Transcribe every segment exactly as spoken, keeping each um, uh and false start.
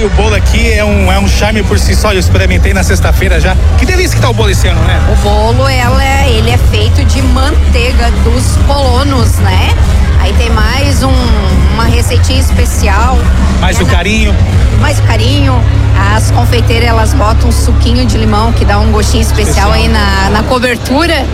o bolo aqui é um, é um charme por si só. Eu experimentei na sexta-feira já. Que delícia que tá o bolo esse ano, né? O bolo, ela, ele é feito de manteiga dos colonos, né? Aí tem mais um, uma receitinha especial. Mais é o na... carinho. Mais o carinho. As confeiteiras, elas botam um suquinho de limão que dá um gostinho especial, especial. aí na, na cobertura.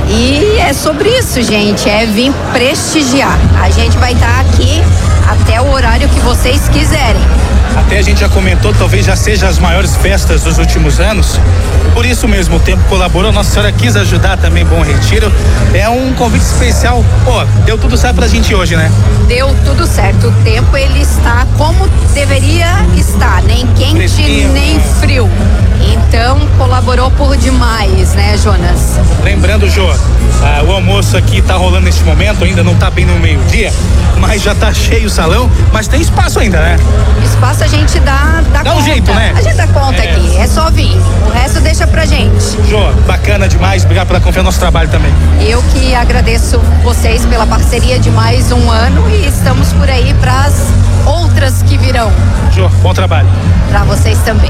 E é sobre isso, gente. É vir prestigiar. A gente vai estar aqui até o horário que vocês quiserem. Até a gente já comentou, talvez já seja as maiores festas dos últimos anos. Por isso mesmo, o tempo colaborou, Nossa Senhora quis ajudar também Bom Retiro. É um convite especial. Pô, deu tudo certo pra gente hoje, né? Deu tudo certo. O tempo, ele está como deveria estar, nem quente, Fresquinho, nem frio. Então, colaborou por demais, né, Jonas? Lembrando, Jô, ah, o almoço aqui tá rolando neste momento, ainda não tá bem no meio-dia, mas já tá cheio o salão, mas tem espaço ainda, né? Espaço a gente dá, dá, dá conta. um jeito, né? A gente dá conta é. aqui, é só vir. O resto deixa pra gente. Jô, bacana demais, obrigado pela confiança no nosso trabalho também. Eu que agradeço vocês pela parceria de mais um ano e estamos por aí pras outras que virão. Jô, bom trabalho. Pra vocês também.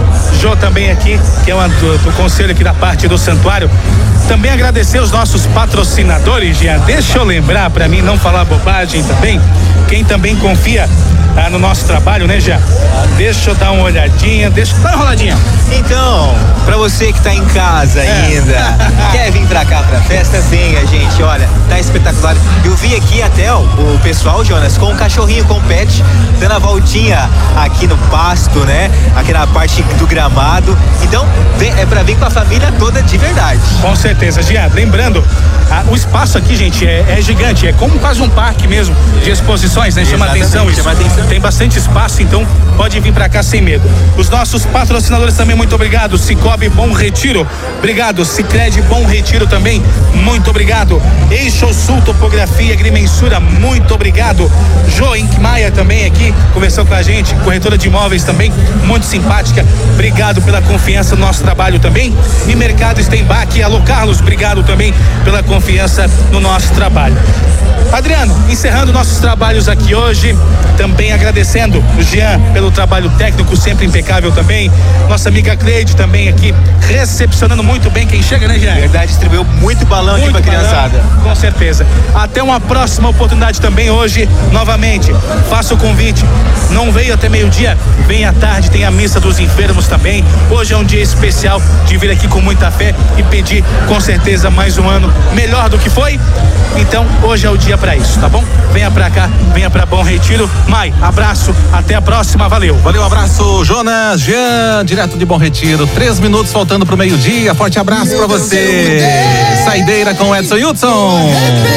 Jô também aqui, que é uma do, do conselho aqui da parte do santuário. Também agradecer os nossos patrocinadores, Jean. Deixa eu lembrar, pra mim não falar bobagem também, quem também confia ah, no nosso trabalho, né, Jean? Deixa eu dar uma olhadinha, deixa eu dar uma roladinha. Então, pra você que tá em casa é. ainda, quer vir pra cá pra festa, venha, gente, olha, tá espetacular. Eu vi aqui até ó, o pessoal, Jonas, com um cachorrinho, com um pet, dando a voltinha aqui no pasto, né? Aqui na parte do gramado. Então, vem, é pra vir com a família toda de verdade. Com certeza, Jean. Lembrando, ah, o espaço aqui, gente, é, é gigante, é como quase um parque mesmo de exposições, né? Chama atenção isso. Chama atenção. Tem bastante espaço, então pode vir pra cá sem medo. Os nossos patrocinadores também, muito obrigado. Cicobi Bom Retiro, obrigado. Sicredi Bom Retiro também, muito obrigado. Eixo Sul Topografia Agrimensura, muito obrigado. Jo Inkmaia também aqui, conversou com a gente, corretora de imóveis também, muito simpática, obrigado pela confiança no nosso trabalho também. E Mercado Stenbach, alô Carlos, obrigado também pela confiança no nosso trabalho. Adriano, encerrando nossos trabalhos aqui hoje, também agradecendo o Jean pelo trabalho técnico sempre impecável também, nossa amiga Cleide também aqui recepcionando muito bem quem chega, né, Jean? Verdade, distribuiu muito balão muito aqui pra balão, criançada. Com certeza. Até uma próxima oportunidade também hoje, novamente, faço o convite, não veio até meio-dia, vem à tarde, tem a missa dos enfermos também, hoje é um dia especial de vir aqui com muita fé e pedir com certeza mais um ano melhor do que foi, então hoje é o dia pra isso, tá bom? Venha pra cá, venha pra Bom Retiro. Mai, abraço, até a próxima, valeu. Valeu, abraço, Jonas, Jean, direto de Bom Retiro, três minutos faltando pro meio-dia, forte abraço pra você. Saideira com Edson Hudson.